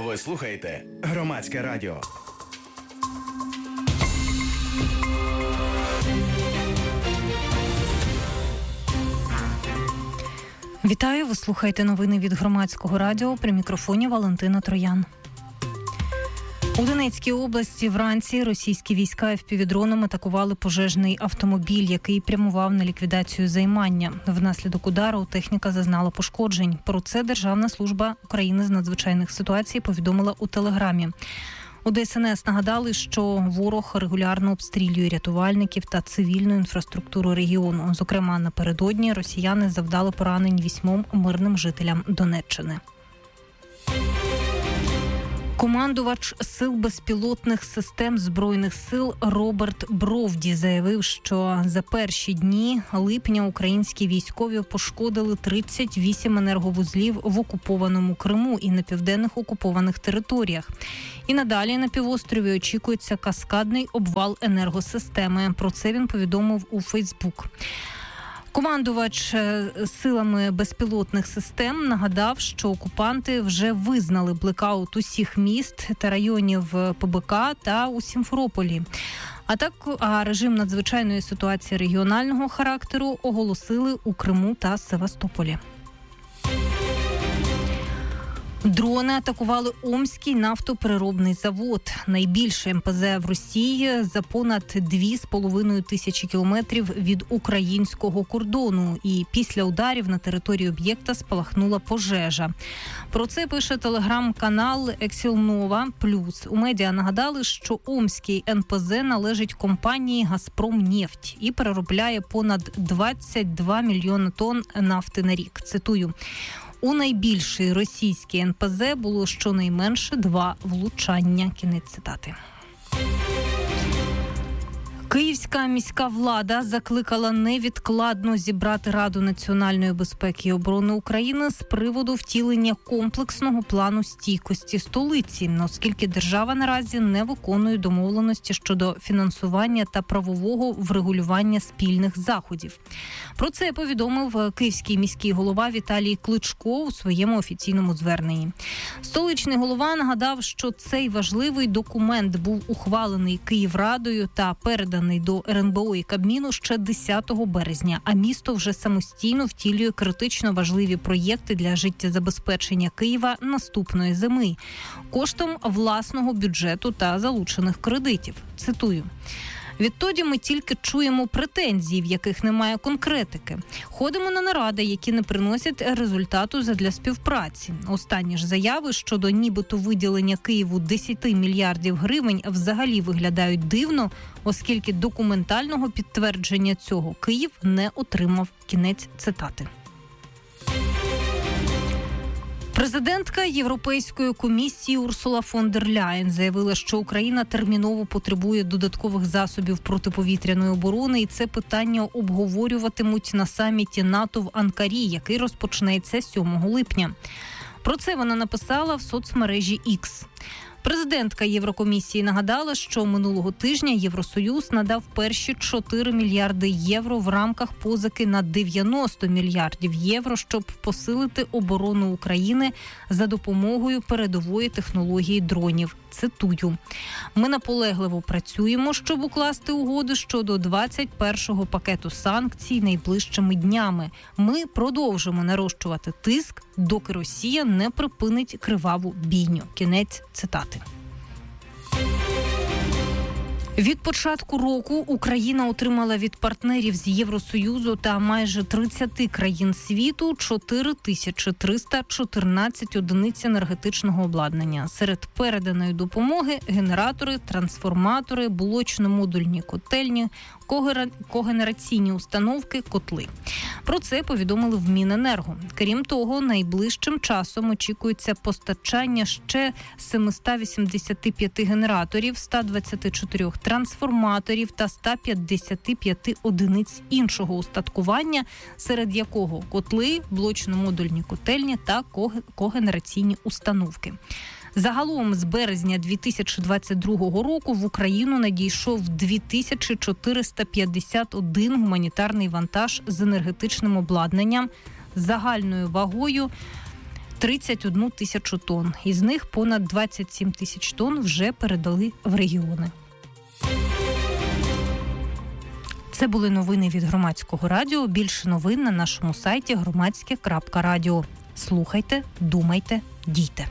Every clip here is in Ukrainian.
Ви слухаєте Громадське радіо. Вітаю, ви слухаєте новини від Громадського радіо. При мікрофоні Валентина Троян. У Донецькій області вранці російські війська FPV-дроном атакували пожежний автомобіль, який прямував на ліквідацію займання. Внаслідок удару техніка зазнала пошкоджень. Про це Державна служба України з надзвичайних ситуацій повідомила у Телеграмі. У ДСНС нагадали, що ворог регулярно обстрілює рятувальників та цивільну інфраструктуру регіону. Зокрема, напередодні росіяни завдали поранень 8 мирним жителям Донеччини. Командувач Сил безпілотних систем Збройних сил Роберт Бровді заявив, що за перші дні липня українські військові пошкодили 38 енерговузлів в окупованому Криму і на південних окупованих територіях. І надалі на півострові очікується каскадний обвал енергосистеми. Про це він повідомив у Фейсбук. Командувач силами безпілотних систем нагадав, що окупанти вже визнали блекаут усіх міст та районів ПБК та у Сімферополі. А режим надзвичайної ситуації регіонального характеру оголосили у Криму та Севастополі. Дрони атакували Омський нафтопереробний завод. Найбільше МПЗ в Росії за понад 2,5 тисячі кілометрів від українського кордону. І після ударів на території об'єкта спалахнула пожежа. Про це пише телеграм-канал Ексілнова Плюс. У медіа нагадали, що Омський НПЗ належить компанії «Газпромнефть» і переробляє понад 22 мільйони тонн нафти на рік. Цитую. У найбільшій російській НПЗ було щонайменше 2 влучання. Кінець цитати. Київська міська влада закликала невідкладно зібрати Раду національної безпеки і оборони України з приводу втілення комплексного плану стійкості столиці, оскільки держава наразі не виконує домовленості щодо фінансування та правового врегулювання спільних заходів. Про це повідомив київський міський голова Віталій Кличко у своєму офіційному зверненні. Столичний голова нагадав, що цей важливий документ був ухвалений Київрадою та переданий до РНБО і Кабміну ще 10 березня, а місто вже самостійно втілює критично важливі проєкти для життєзабезпечення Києва наступної зими коштом власного бюджету та залучених кредитів. Цитую. Відтоді ми тільки чуємо претензії, в яких немає конкретики. Ходимо на наради, які не приносять результату задля співпраці. Останні ж заяви щодо нібито виділення Києву 10 мільярдів гривень взагалі виглядають дивно, оскільки документального підтвердження цього Київ не отримав. Кінець цитати. Президентка Європейської комісії Урсула фон дер Ляєн заявила, що Україна терміново потребує додаткових засобів протиповітряної оборони, і це питання обговорюватимуть на саміті НАТО в Анкарі, який розпочнеться 7 липня. Про це вона написала в соцмережі X. Президентка Єврокомісії нагадала, що минулого тижня Євросоюз надав перші 4 мільярди євро в рамках позики на 90 мільярдів євро, щоб посилити оборону України за допомогою передової технології дронів. Цитую. Ми наполегливо працюємо, щоб укласти угоду щодо 21-го пакету санкцій найближчими днями. Ми продовжимо нарощувати тиск, доки Росія не припинить криваву бійню. Кінець цитати. Від початку року Україна отримала від партнерів з Євросоюзу та майже 30 країн світу 4314 одиниць енергетичного обладнання. Серед переданої допомоги – генератори, трансформатори, блочно-модульні котельні, когенераційні установки, котли. Про це повідомили в Міненерго. Крім того, найближчим часом очікується постачання ще 785 генераторів, 124 трансформаторів та 155 одиниць іншого устаткування, серед якого котли, блочно-модульні котельні та когенераційні установки. Загалом з березня 2022 року в Україну надійшов 2451 гуманітарний вантаж з енергетичним обладнанням загальною вагою 31 тисячу тонн. Із них понад 27 тисяч тонн вже передали в регіони. Це були новини від Громадського радіо. Більше новин на нашому сайті громадське.радіо. Слухайте, думайте, дійте.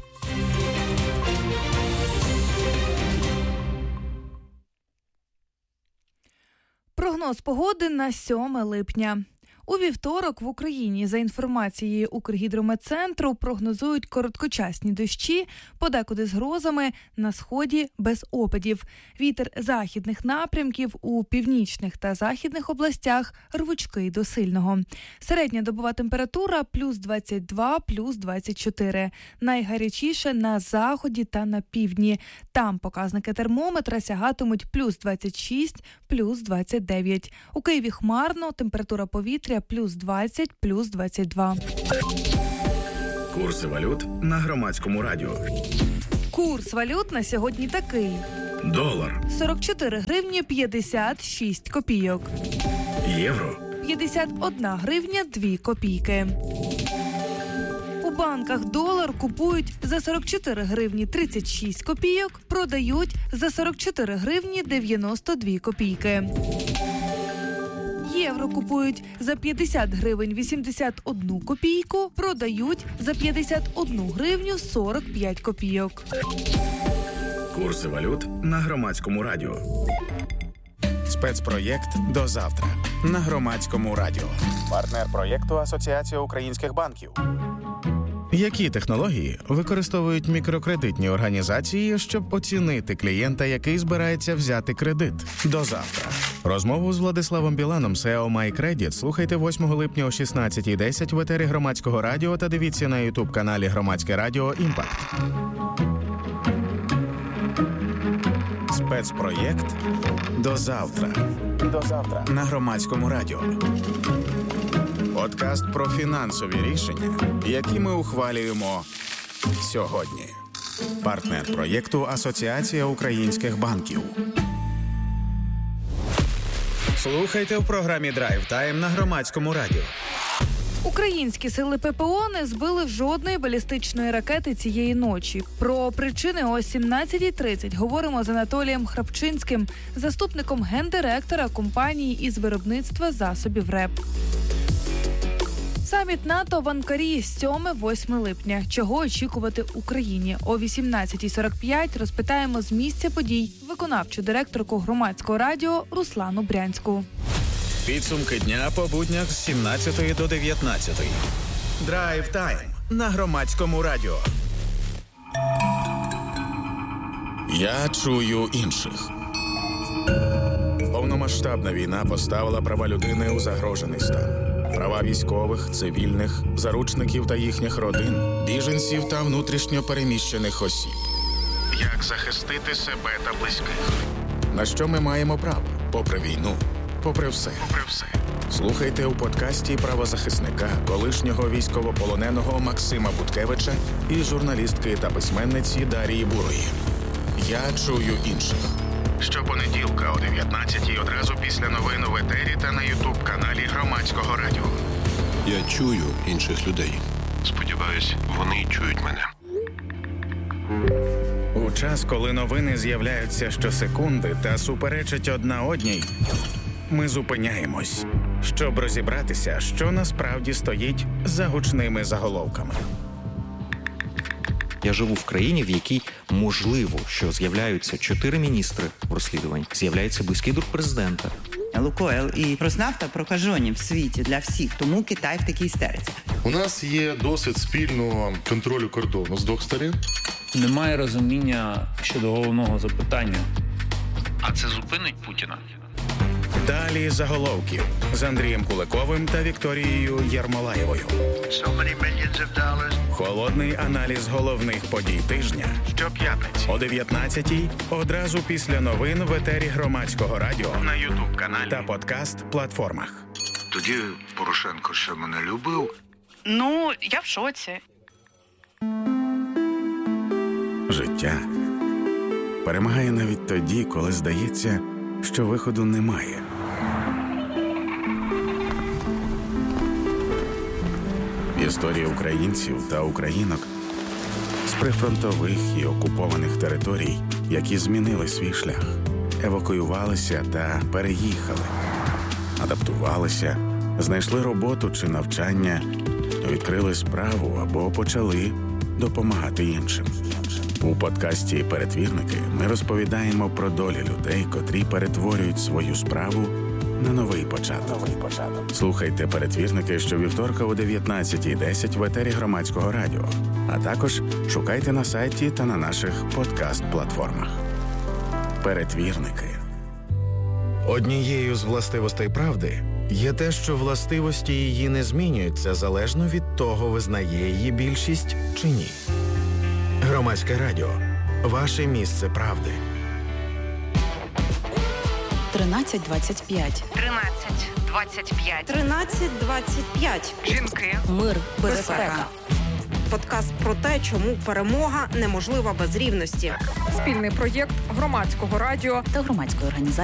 Прогноз погоди на 7 липня. У вівторок в Україні, за інформацією Укргідрометцентру, прогнозують короткочасні дощі, подекуди з грозами, на сході без опадів. Вітер західних напрямків у північних та західних областях рвучкий до сильного. Середня добова температура плюс 22, плюс 24. Найгарячіше на заході та на півдні. Там показники термометра сягатимуть плюс 26, плюс 29. У Києві хмарно, температура повітря плюс 20, плюс 22. Курси валют на Громадському радіо. Курс валют на сьогодні такий. Долар. 44 гривні 56 копійок. Євро. 51 гривня 2 копійки. У банках долар купують за 44 гривні 36 копійок, продають за 44 гривні 92 копійки. Євро купують за 50 гривень 81 копійку, продають за 51 гривню 45 копійок. Курси валют на Громадському радіо. Спецпроєкт «До завтра» на Громадському радіо. Партнер проєкту Асоціація українських банків. Які технології використовують мікрокредитні організації, щоб оцінити клієнта, який збирається взяти кредит? До завтра. Розмову з Владиславом Біланом, SEO MyCredit, слухайте 8 липня о 16:10 в етері Громадського радіо та дивіться на YouTube-каналі Громадське радіо «Імпакт». Спецпроєкт «До завтра». До завтра. На Громадському радіо. Подкаст про фінансові рішення, які ми ухвалюємо сьогодні. Партнер проєкту Асоціація українських банків. Слухайте в програмі «Драйв Тайм» на Громадському радіо. Українські сили ППО не збили жодної балістичної ракети цієї ночі. Про причини о 17:30 говоримо з Анатолієм Храпчинським, заступником гендиректора компанії із виробництва засобів РЕП. Саміт НАТО в Анкарі 7-8 липня. Чого очікувати Україні? О 18:45 розпитаємо з місця подій виконавчу директорку Громадського радіо Руслану Брянську. Підсумки дня по буднях з 17 до 19. Драйв Тайм на Громадському радіо. Я чую інших. Повномасштабна війна поставила права людини у загрожений стан. Права військових, цивільних, заручників та їхніх родин, біженців та внутрішньо переміщених осіб. Як захистити себе та близьких? На що ми маємо право? Попри війну, попри все. Слухайте у подкасті правозахисника, колишнього військовополоненого Максима Буткевича і журналістки та письменниці Дарії Бурої. Я чую інших. Щопонеділка о 19-й одразу після новин в етері та на YouTube-каналі Громадського радіо. Я чую інших людей. Сподіваюсь, вони чують мене. У час, коли новини з'являються щосекунди та суперечать одна одній, ми зупиняємось, щоб розібратися, що насправді стоїть за гучними заголовками. Я живу в країні, в якій можливо, що з'являються 4 міністри в розслідуванні, з'являється близький друг президента. Лукойл і Роснафта прокажені в світі для всіх, тому Китай в такій істериці. У нас є досвід спільного контролю кордону з двох сторін. Немає розуміння щодо головного запитання. А це зупинить Путіна? Далі заголовків з Андрієм Куликовим та Вікторією Єрмолаєвою. Холодний аналіз головних подій тижня. Щоп'ятниці о 19-й, одразу після новин в етері Громадського радіо, на YouTube-каналі та подкаст-платформах. Тоді Порошенко ще мене любив. Ну, я в шоці. Життя перемагає навіть тоді, коли здається, що виходу немає. історії українців та українок з прифронтових і окупованих територій, які змінили свій шлях, евакуювалися та переїхали, адаптувалися, знайшли роботу чи навчання, відкрили справу або почали допомагати іншим. У подкасті «Перетвірники» ми розповідаємо про долі людей, котрі перетворюють свою справу на новий початок. Слухайте «Перетвірники» щовівторка о 19:10 в етері Громадського радіо, а також шукайте на сайті та на наших подкаст-платформах. «Перетвірники». Однією з властивостей правди є те, що властивості її не змінюються залежно від того, визнає її більшість чи ні. Громадське радіо. Ваше місце правди. 13:25. 13:25. 13:25. Жінки. Мир, безпека. Подкаст про те, чому перемога неможлива без рівності. Спільний проєкт Громадського радіо та громадської організації